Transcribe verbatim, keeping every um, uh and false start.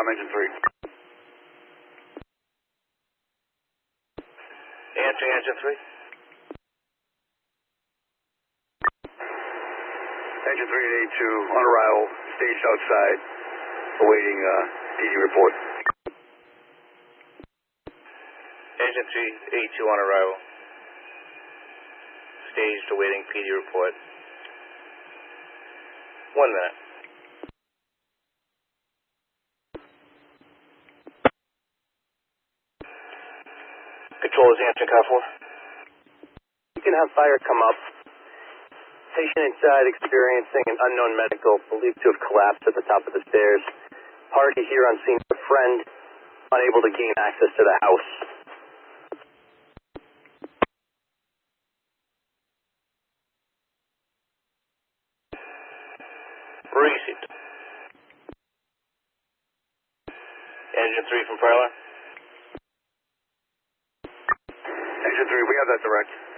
engine three. Answering engine three. Engine three at A two, on arrival, staged outside, awaiting uh, P D report. Engine three, A two on arrival. Staged, awaiting P D report. One minute. Control is answering car four. You can have fire come up. Patient inside experiencing an unknown medical, believed to have collapsed at the top of the stairs. Party here on scene with a friend, unable to gain access to the house. Received. Engine three from Parlor. Engine three, we have that direct.